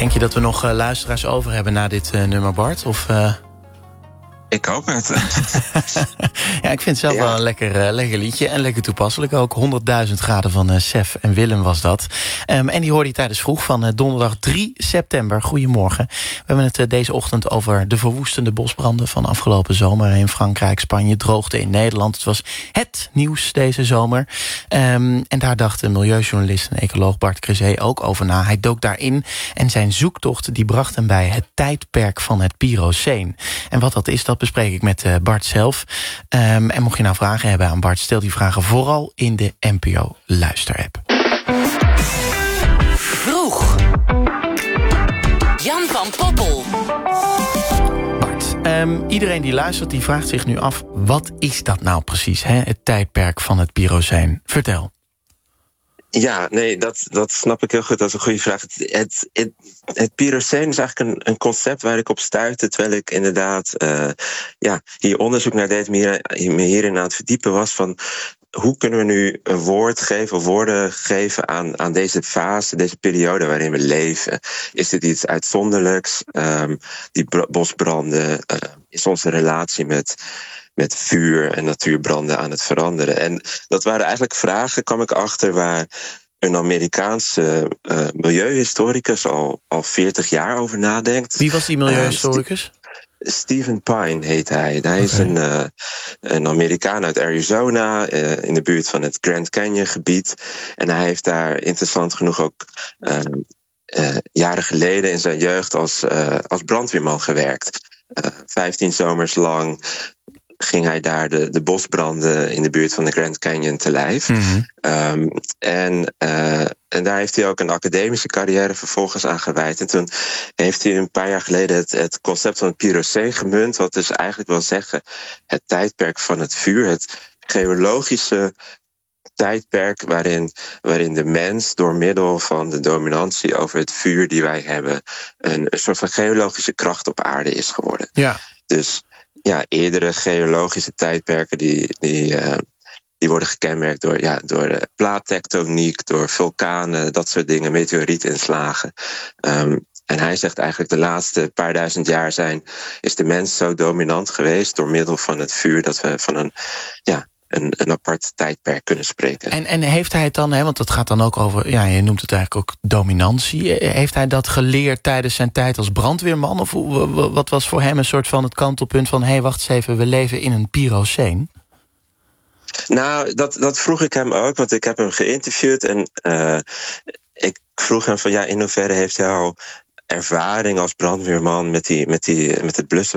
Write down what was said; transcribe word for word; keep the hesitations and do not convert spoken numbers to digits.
Denk je dat we nog uh, luisteraars over hebben na dit uh, nummer, Bart? Of... Uh... Ik hoop het. Ja, ik vind het zelf ja. wel een lekker, uh, lekker liedje. En lekker toepasselijk ook. honderdduizend graden van uh, Sef en Willem was dat. Um, en die hoorde je tijdens vroeg van uh, donderdag drie september. Goedemorgen. We hebben het uh, deze ochtend over de verwoestende bosbranden van afgelopen zomer in Frankrijk, Spanje, droogte in Nederland. Het was het nieuws deze zomer. Um, en daar dacht de milieujournalist en ecoloog Bart Creuset ook over na. Hij dook daarin en zijn zoektocht die bracht hem bij het tijdperk van het Piroceen. En wat dat is, dat bespreek ik met uh, Bart zelf. Um, en mocht je nou vragen hebben aan Bart, stel die vragen vooral in de N P O Luisterapp. Vroeg. Jan van Poppel. Bart, um, iedereen die luistert, die vraagt zich nu af, wat is dat nou precies, hè? Het tijdperk van het Piroceen? Vertel. Ja, nee, dat, dat snap ik heel goed. Dat is een goede vraag. Het, het, het, het Piroceen is eigenlijk een, een concept waar ik op stuitte, terwijl ik inderdaad uh, ja, hier onderzoek naar deed, me hierin aan het verdiepen was van hoe kunnen we nu een woord geven of woorden geven aan, aan deze fase, deze periode waarin we leven? Is dit iets uitzonderlijks? Um, die bosbranden, uh, is onze relatie met... met vuur en natuurbranden aan het veranderen. En dat waren eigenlijk vragen, kwam ik achter, waar een Amerikaanse uh, milieuhistoricus al, al veertig jaar over nadenkt. Wie was die milieuhistoricus? Uh, St- Stephen Pine heet hij. Hij okay. is een, uh, een Amerikaan uit Arizona, uh, in de buurt van het Grand Canyon gebied. En hij heeft daar interessant genoeg ook uh, uh, jaren geleden in zijn jeugd als, uh, als brandweerman gewerkt. Uh, vijftien zomers lang ging hij daar de, de bosbranden in de buurt van de Grand Canyon te lijf. Mm-hmm. Um, en, uh, en daar heeft hij ook een academische carrière vervolgens aan gewijd. En toen heeft hij een paar jaar geleden het, het concept van het Piroceen gemunt, wat dus eigenlijk wil zeggen het tijdperk van het vuur, het geologische tijdperk waarin, waarin de mens door middel van de dominantie over het vuur die wij hebben een, een soort van geologische kracht op aarde is geworden. Ja. Dus ja, eerdere geologische tijdperken die, die, uh, die worden gekenmerkt door, ja, door uh, plaattectoniek, door vulkanen, dat soort dingen, meteorietinslagen. Um, en hij zegt eigenlijk de laatste paar duizend jaar zijn, is de mens zo dominant geweest door middel van het vuur dat we van een, ja, een, een apart tijdperk kunnen spreken. En, en heeft hij het dan, hè, want dat gaat dan ook over, ja, je noemt het eigenlijk ook dominantie. Heeft hij dat geleerd tijdens zijn tijd als brandweerman? Of wat was voor hem een soort van het kantelpunt van, hé, hey, wacht eens even, we leven in een Piroceen? Nou, dat, dat vroeg ik hem ook, want ik heb hem geïnterviewd en uh, ik vroeg hem van, ja, in hoeverre heeft hij al ervaring als brandweerman met, die, met, die, met het blussen